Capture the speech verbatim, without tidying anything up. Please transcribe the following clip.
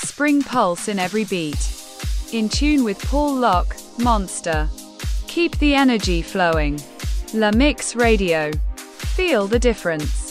Spring pulse in every beat. In tune with Paul Locke, Monster. Keep the energy flowing. La Mix Radio. Feel the difference.